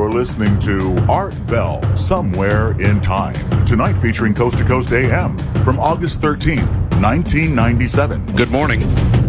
You're listening to Art Bell, Somewhere in Time. Tonight featuring Coast to Coast AM from August 13th, 1997. Good morning.